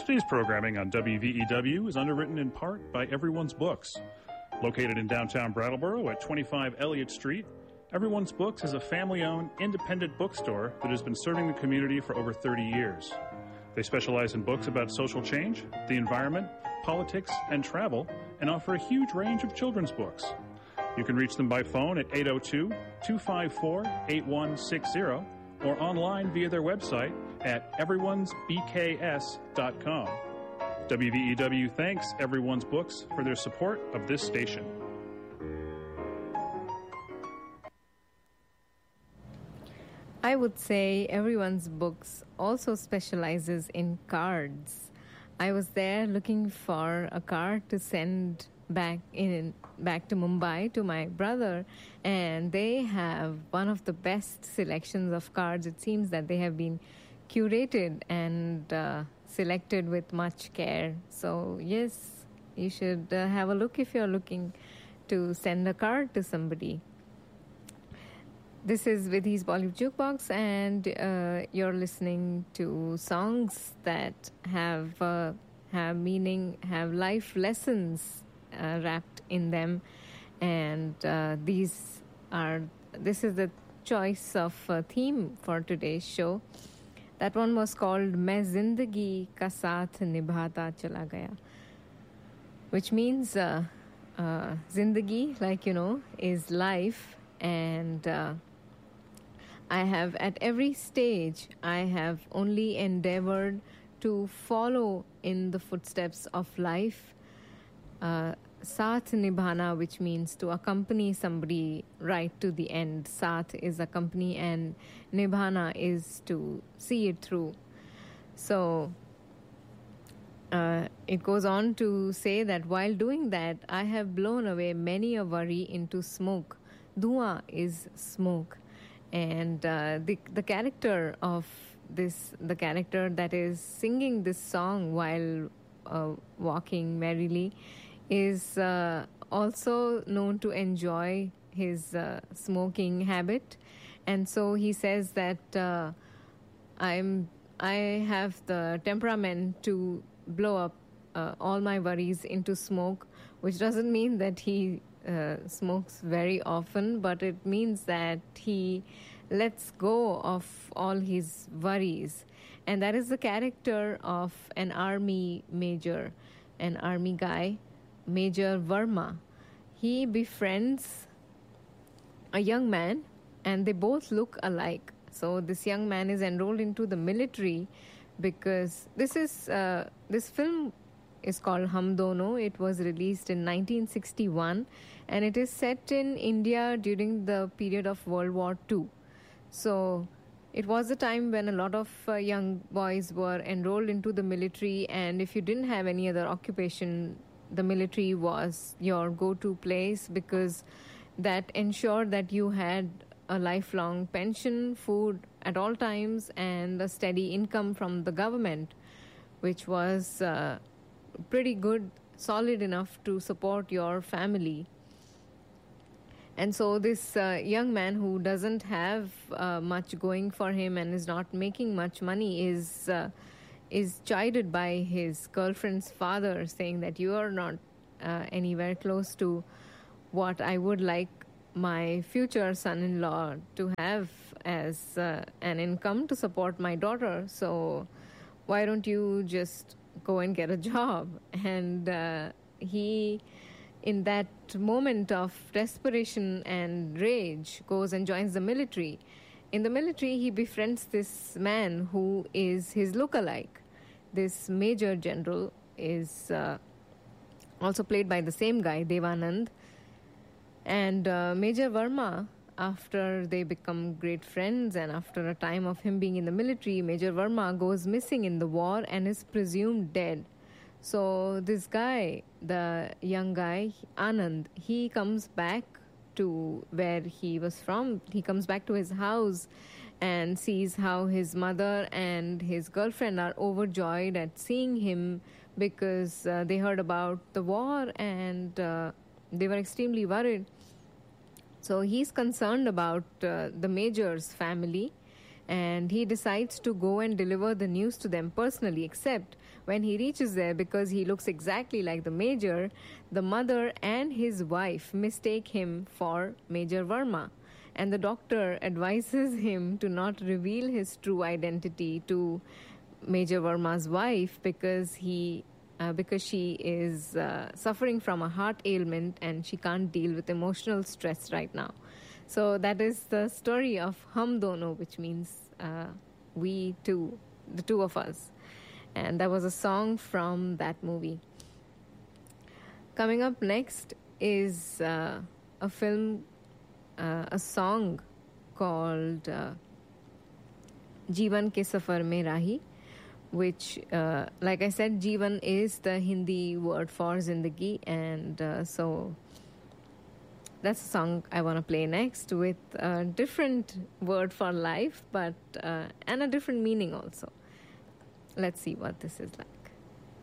Today's programming on WVEW is underwritten in part by Everyone's Books. Located in downtown Brattleboro at 25 Elliott Street, Everyone's Books is a family-owned, independent bookstore that has been serving the community for over 30 years. They specialize in books about social change, the environment, politics, and travel, and offer a huge range of children's books. You can reach them by phone at 802-254-8160 or online via their website at everyonesbks.com. WVEW thanks Everyone's Books for their support of this station. I would say Everyone's Books also specializes in cards. I was there looking for a card to send back to Mumbai to my brother, and they have one of the best selections of cards. It seems that they have been curated and selected with much care. So yes, you should have a look if you're looking to send a card to somebody. This is Vidhi's Bollywood Jukebox, and you're listening to songs that have meaning, have life lessons wrapped in them, and this is the choice of theme for today's show. That one was called "Main Zindagi Ka Saath Nibhata Chala Gaya," which means Zindagi, like you know, is life, and I have at every stage I have only endeavored to follow in the footsteps of life. Saath nibhana, which means to accompany somebody right to the end. Saath is accompany and nibhana is to see it through. So it goes on to say that while doing that, I have blown away many a worry into smoke. Dhua is smoke. And the character of this, the character that is singing this song while walking merrily, is also known to enjoy his smoking habit, and so he says that I have the temperament to blow up all my worries into smoke, which doesn't mean that he smokes very often, but it means that he lets go of all his worries. And that is the character of an army major, an army guy, Major Verma. He befriends a young man, and they both look alike. So this young man is enrolled into the military because this film is called Hum Dono. It was released in 1961, and it is set in India during the period of World War II. So it was a time when a lot of young boys were enrolled into the military, and if you didn't have any other occupation, the military was your go-to place because that ensured that you had a lifelong pension, food at all times, and a steady income from the government, which was pretty good, solid enough to support your family. And so this young man who doesn't have much going for him and is not making much money is chided by his girlfriend's father, saying that you are not anywhere close to what I would like my future son-in-law to have as an income to support my daughter. So why don't you just go and get a job? And he, in that moment of desperation and rage, goes and joins the military. In the military, he befriends this man who is his lookalike. This Major General is also played by the same guy, Devanand. And Major Verma, after they become great friends and after a time of him being in the military, Major Verma goes missing in the war and is presumed dead. So this guy, the young guy, Anand, he comes back to where he was from. He comes back to his house and sees how his mother and his girlfriend are overjoyed at seeing him because they heard about the war and they were extremely worried. So he's concerned about the major's family, and he decides to go and deliver the news to them personally, except when he reaches there, because he looks exactly like the Major, the mother and his wife mistake him for Major Verma, and the doctor advises him to not reveal his true identity to Major Verma's wife because she is suffering from a heart ailment and she can't deal with emotional stress right now. So that is the story of Hum Dono, which means we two, the two of us. And that was a song from that movie. Coming up next is a song called Jeevan Ke Safar Mein Rahi, which, like I said, Jeevan is the Hindi word for Zindagi, and so that's a song I want to play next with a different word for life, but and a different meaning also. Let's see what this is like.